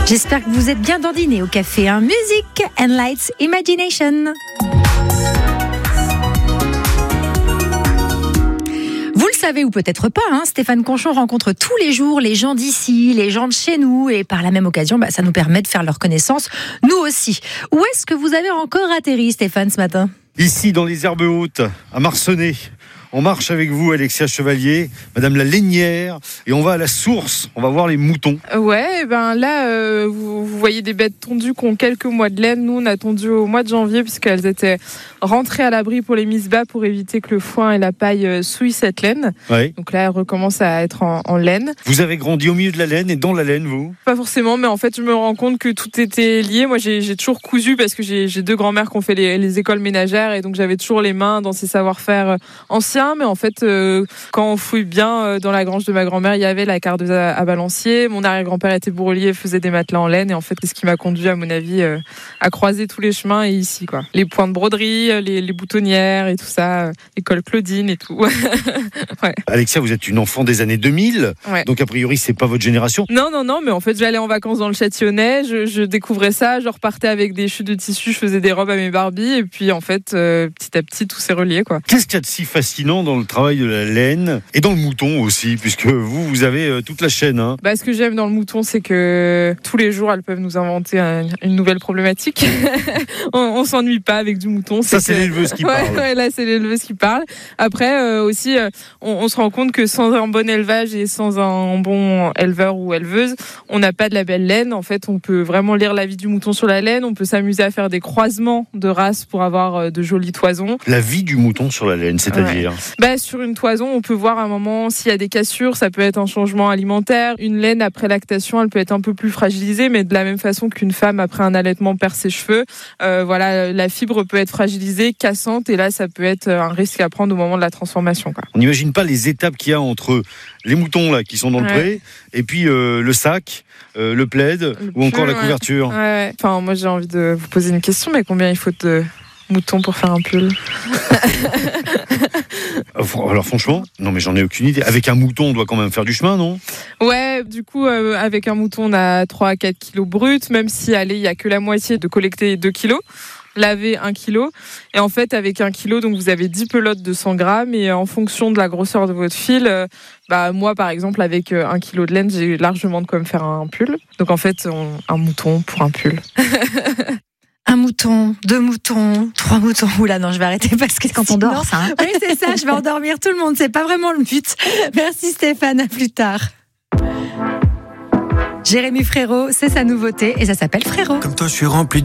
J'espère que vous êtes bien dandinés au café. Music and Lights Imagination. Vous le savez ou peut-être pas, Stéphane Conchon rencontre tous les jours les gens d'ici, les gens de chez nous, et par la même occasion, ça nous permet de faire leur connaissance, nous aussi. Où est-ce que vous avez encore atterri, Stéphane, ce matin ? Ici, dans les Herbes Hautes, à Marcenay. On marche avec vous, Alexia Chevalier, Madame la Lainière, et on va à la source, on va voir les moutons. Ouais, là, vous voyez des bêtes tondues qui ont quelques mois de laine. Nous, on a tondu au mois de janvier puisqu'elles étaient rentrées à l'abri pour les mises bas pour éviter que le foin et la paille souillent cette laine. Ouais. Donc là, elles recommencent à être en laine. Vous avez grandi au milieu de la laine et dans la laine, vous ? Pas forcément, mais en fait, je me rends compte que tout était lié. Moi, j'ai toujours cousu parce que j'ai deux grands-mères qui ont fait les écoles ménagères et donc j'avais toujours les mains dans ces savoir-faire anciens. Mais en fait, quand on fouille bien dans la grange de ma grand-mère, il y avait la cardeuse à balancier. Mon arrière-grand-père était bourrelier, faisait des matelas en laine. Et en fait, c'est ce qui m'a conduit, à mon avis, à croiser tous les chemins et ici, quoi. Les points de broderie, les boutonnières et tout ça, l'école Claudine et tout. Ouais. Alexia, vous êtes une enfant des années 2000, Ouais. donc a priori, c'est pas votre génération. Non, mais en fait, j'allais en vacances dans le Châtillonnais, je découvrais ça, je repartais avec des chutes de tissu, je faisais des robes à mes Barbies, et puis en fait, petit à petit, tout s'est relié, quoi. Qu'est-ce qu'il y a de si fascinant dans le travail de la laine et dans le mouton aussi, puisque vous avez toute la chaîne, Ce que j'aime dans le mouton, c'est que tous les jours, elles peuvent nous inventer une nouvelle problématique. on s'ennuie pas avec du mouton. Ça, c'est l'éleveuse qui parle. Ouais, là, c'est l'éleveuse qui parle. Après, aussi, on se rend compte que sans un bon élevage et sans un bon éleveur ou éleveuse, on n'a pas de la belle laine. En fait, on peut vraiment lire la vie du mouton sur la laine. On peut s'amuser à faire des croisements de races pour avoir de jolies toisons. La vie du mouton sur la laine, c'est-à-dire sur une toison, on peut voir à un moment s'il y a des cassures, ça peut être un changement alimentaire. Une laine après lactation, elle peut être un peu plus fragilisée, mais de la même façon qu'une femme après un allaitement perd ses cheveux. La fibre peut être fragilisée, cassante, et là, ça peut être un risque à prendre au moment de la transformation, quoi. On n'imagine pas les étapes qu'il y a entre les moutons là qui sont dans le pré et puis le sac, le plaid ou encore la couverture. Ouais. Enfin, moi, j'ai envie de vous poser une question, mais combien il faut de moutons pour faire un pull? Alors franchement, non mais j'en ai aucune idée. Avec un mouton, on doit quand même faire du chemin, non ? Ouais, du coup, avec un mouton, on a 3 à 4 kilos bruts, même si, il n'y a que la moitié de collecter 2 kilos. Laver 1 kilo. Et en fait, avec 1 kilo, donc vous avez 10 pelotes de 100 grammes. Et en fonction de la grosseur de votre fil, moi, par exemple, avec 1 kilo de laine, j'ai largement de quoi me faire un pull. Donc en fait, un mouton pour un pull. Un mouton, 2 moutons, 3 moutons. Oula, non, je vais arrêter parce que quand on dort, ça. Oui, c'est ça, je vais endormir tout le monde. C'est pas vraiment le but. Merci Stéphane, à plus tard. Jérémy Frérot, c'est sa nouveauté et ça s'appelle Frérot. Comme toi, je suis rempli